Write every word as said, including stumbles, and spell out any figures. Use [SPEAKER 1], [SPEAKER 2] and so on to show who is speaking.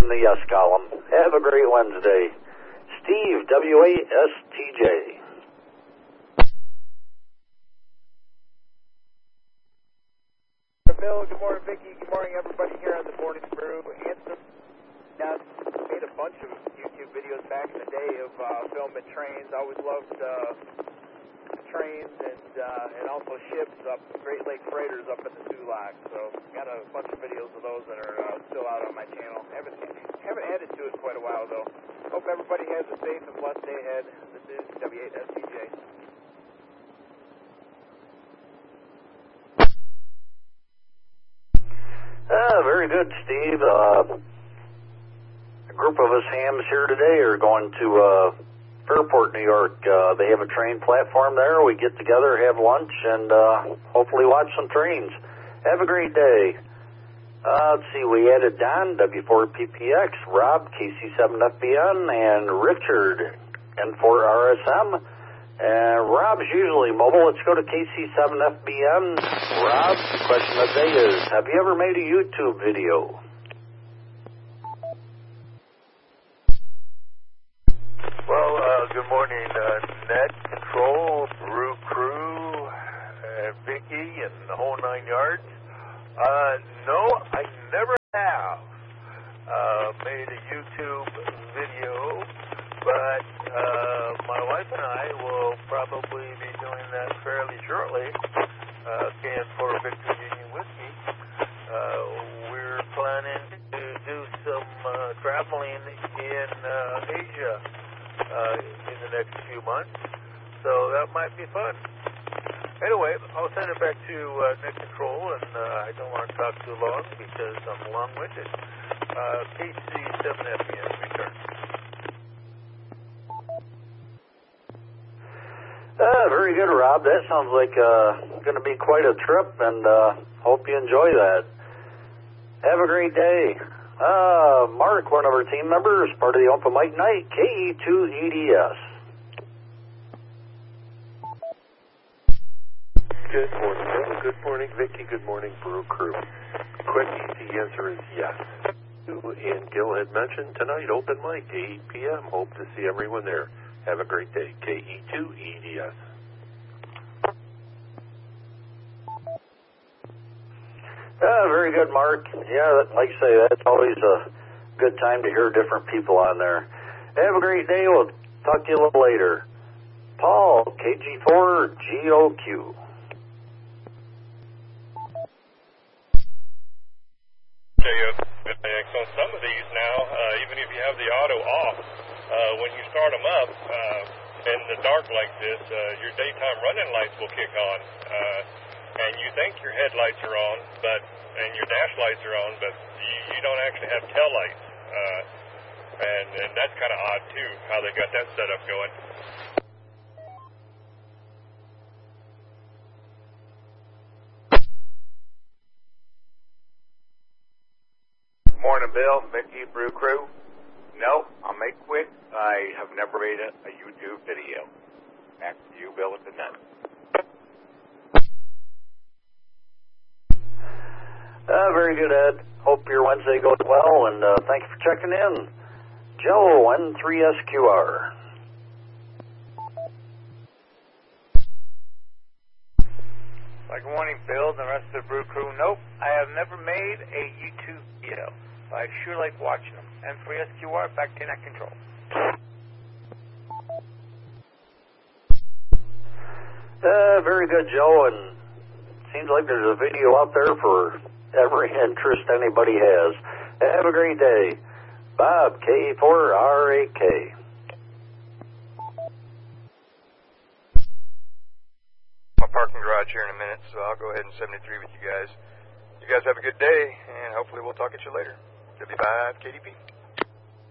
[SPEAKER 1] in the yes column. Have a great Wednesday. Steve, W A S T J.
[SPEAKER 2] Bill, good morning, Vicki. Good morning, everybody here on the Morning Brew. Hanson uh, made a bunch of YouTube videos back in the day of uh, filming trains. I always loved uh, trains and uh, and also ships up, Great Lake freighters up in the Sulac. So got a bunch of videos of those that are uh, still out on my channel. Haven't haven't added to it quite a while though. Hope everybody has a safe and blessed day ahead. This is W eight S T J.
[SPEAKER 1] Uh, very good, Steve. Uh, a group of us hams here today are going to uh, Fairport, New York. Uh, they have a train platform there. We get together, have lunch, and uh, hopefully watch some trains. Have a great day. Uh, let's see, we added Don, W four P P X, Rob, K C seven F B N, and Richard, N four R S M. Uh, Rob's usually mobile. Let's go to K C seven F B N. Rob, the question of the day is, have you ever made a YouTube video?
[SPEAKER 3] Well, uh, good morning, uh, Net Control, Brew Crew, uh, Vicky, and the whole nine yards. Uh, no, I never have uh, made a YouTube video, but uh, my wife and I will probably be doing that fairly shortly. Uh, can for Victory Union Whiskey. Uh, we're planning to do some uh, traveling in uh, Asia uh, in the next few months, so that might be fun. Anyway, I'll send it back to uh, Net Control, and uh, I don't want to talk too long because I'm long-winded. Uh, K C seven F B N, return.
[SPEAKER 1] Uh, very good, Rob. That sounds like uh, going to be quite a trip, and uh, hope you enjoy that. Have a great day. Uh, Mark, one of our team members, part of the Open Mic Night, K E two E D S.
[SPEAKER 4] Good morning, Bill. Good morning, Vicky. Good morning, Brew Crew. Quick, easy answer is yes. And Gil had mentioned tonight, Open Mic, eight p m Hope to see everyone there. Have a great day. K E two E D S.
[SPEAKER 1] Uh, very good, Mark. Yeah, like I say, that's always a good time to hear different people on there. Have a great day. We'll talk to you a little later. Paul, K G four G O Q.
[SPEAKER 5] On some of these now, uh, even if you have the auto off, uh, when you start them up uh, in the dark like this, uh, your daytime running lights will kick on, uh, and you think your headlights are on, but and your dash lights are on, but you, you don't actually have tail lights, uh, and, and that's kind of odd too, how they got that setup going.
[SPEAKER 6] Morning, Bill, Vicky, Brew Crew. No, I'll make quick. I have never made a, a YouTube video. Back to you, Bill, at the net.
[SPEAKER 1] Uh, very good, Ed. Hope your Wednesday goes well, and uh, thank you for checking in. Joe, N three S Q R.
[SPEAKER 2] Like, good morning, Bill, and the rest of the Brew Crew. Nope, I have never made a YouTube video. I sure like watching them. N three S Q R, back to Net Control.
[SPEAKER 1] Uh, very good, Joe, and seems like there's a video out there for every interest anybody has. Have a great day. Bob, K four R A K.
[SPEAKER 7] My parking garage here in a minute, so I'll go ahead and seventy-three with you guys. You guys have a good day, and hopefully we'll talk at you later. W five K D P.